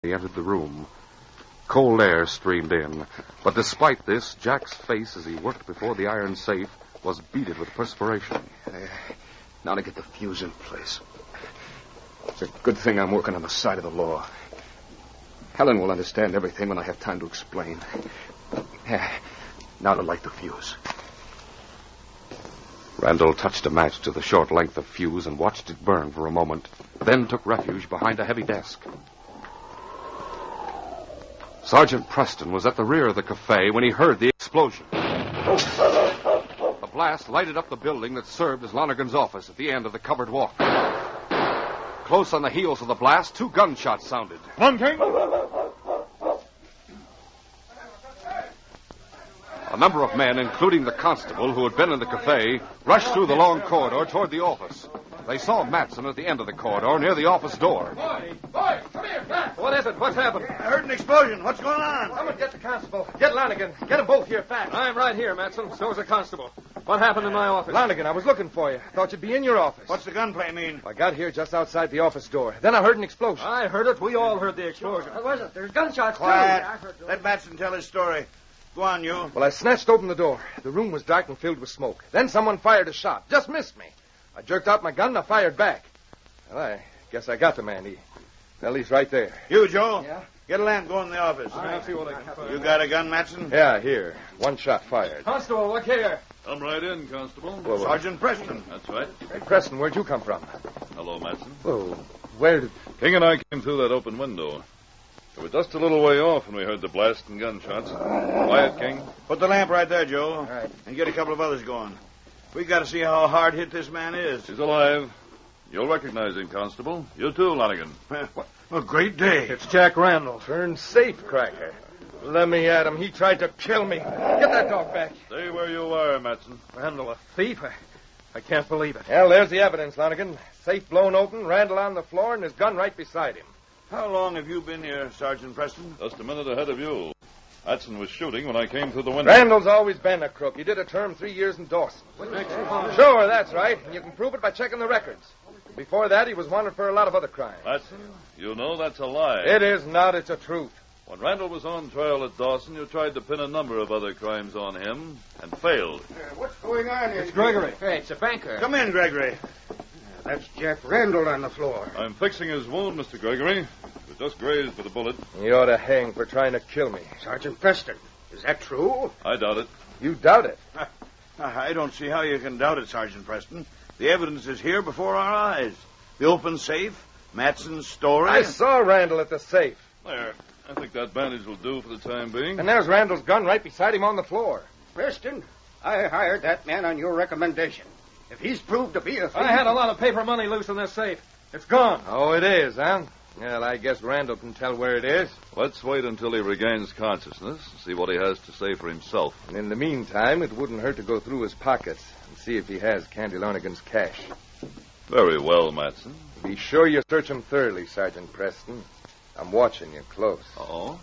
He entered the room. Cold air streamed in, but despite this, Jack's face as he worked before the iron safe was beaded with perspiration. Now to get the fuse in place. It's a good thing I'm working on the side of the law. Helen will understand everything when I have time to explain. Now to light the fuse. Randall touched a match to the short length of fuse and watched it burn for a moment, then took refuge behind a heavy desk. Sergeant Preston was at the rear of the cafe when he heard the explosion. The blast lighted up the building that served as Lonergan's office at the end of the covered walk. Close on the heels of the blast, 2 gunshots sounded. One King! A number of men, including the constable who had been in the cafe, rushed through the long corridor toward the office. They saw Matson at the end of the corridor near the office door. Boy, come here, fast. What is it? What's happened? I heard an explosion. What's going on? Someone get the constable. Get Lonigan. Get them both here fast. I'm right here, Matson. So is the constable. What happened in my office? Lonigan, I was looking for you. Thought you'd be in your office. What's the gunplay mean? I got here just outside the office door. Then I heard an explosion. I heard it. We all heard the explosion. What was it? There's gunshots, Quiet. too. Let Matson tell his story. Go on, you. Well, I snatched open the door. The room was dark and filled with smoke. Then someone fired a shot. Just missed me. I jerked out my gun and I fired back. Well, I guess I got the man. He's right there. You, Joe. Yeah? Get a lamp. Go in the office. I'll see what I can find. You got a gun, Matson? Yeah, here. 1 shot fired. Constable, look here. Come right in, Constable. Whoa. Sergeant Preston. That's right. Hey, Preston, where'd you come from? Hello, Matson. Oh, where did... King and I came through that open window. We were just a little way off when we heard the blast and gunshots. Quiet, King. Put the lamp right there, Joe. All right. And get a couple of others going. We got to see how hard hit this man is. He's alive. You'll recognize him, Constable. You too, Lonigan. What a great day. It's Jack Randall. Turned safe cracker. Let me at him. He tried to kill me. Get that dog back. Stay where you are, Matson. Randall, a thief? I can't believe it. Well, there's the evidence, Lonigan. Safe blown open, Randall on the floor, and his gun right beside him. How long have you been here, Sergeant Preston? Just a minute ahead of you. Matson was shooting when I came through the window. Randall's always been a crook. He did a term 3 years in Dawson. Sure, that's right. And you can prove it by checking the records. Before that, he was wanted for a lot of other crimes. Matson, you know that's a lie. It is not. It's a truth. When Randall was on trial at Dawson, you tried to pin a number of other crimes on him and failed. What's going on here? It's Gregory. Hey, it's a banker. Come in, Gregory. That's Jack Randall on the floor. I'm fixing his wound, Mr. Gregory. He was just grazed with a bullet. He ought to hang for trying to kill me. Sergeant Preston, is that true? I doubt it. You doubt it. I don't see how you can doubt it, Sergeant Preston. The evidence is here before our eyes. The open safe, Matson's story. I saw Randall at the safe. There. I think that bandage will do for the time being. And there's Randall's gun right beside him on the floor. Preston, I hired that man on your recommendation. If he's proved to be a thief... I had a lot of paper money loose in this safe. It's gone. Oh, it is, huh? Well, I guess Randall can tell where it is. Let's wait until he regains consciousness and see what he has to say for himself. And in the meantime, it wouldn't hurt to go through his pockets and see if he has Candy Lonergan's cash. Very well, Matson. Be sure you search him thoroughly, Sergeant Preston. I'm watching you close. Oh?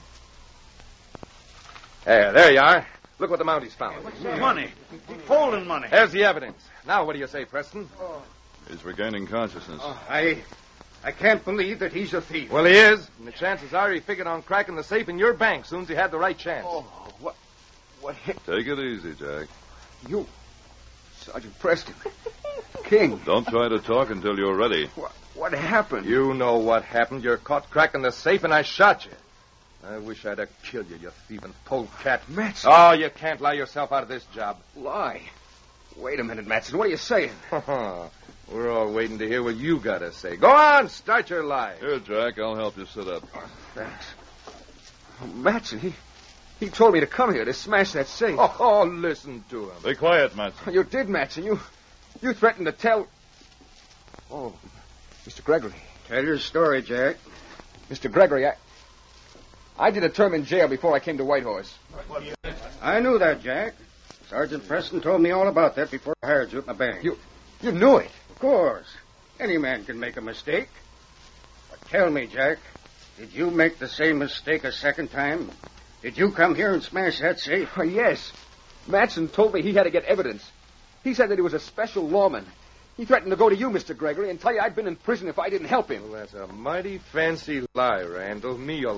There you are. Look what the Mounties found. Money. Folding money. There's the evidence. Now, what do you say, Preston? He's regaining consciousness. I can't believe that he's a thief. Well, he is. And the chances are he figured on cracking the safe in your bank soon as he had the right chance. What hit Take it easy, Jack. you? Sergeant Preston. King. Don't try to talk until you're ready. What happened? You know what happened. You're caught cracking the safe, and I shot you. I wish I'd have killed you, you thieving polecat. Matson. Oh, you can't lie yourself out of this job. Lie. Wait a minute, Matson. What are you saying? We're all waiting to hear what you got to say. Go on, start your lie. Here, Jack, I'll help you sit up. Thanks. Matson, he told me to come here to smash that safe. Oh, listen to him. Be quiet, Matson. You did, Matson. You threatened to tell... Oh, Mr. Gregory. Tell your story, Jack. Mr. Gregory, I did a term in jail before I came to Whitehorse. I knew that, Jack. Sergeant Preston told me all about that before I hired you at my bank. You knew it. Of course. Any man can make a mistake. But tell me, Jack, did you make the same mistake a second time? Did you come here and smash that safe? Yes. Matson told me he had to get evidence. He said that he was a special lawman. He threatened to go to you, Mr. Gregory, and tell you I'd been in prison if I didn't help him. Well, that's a mighty fancy lie, Randall. Me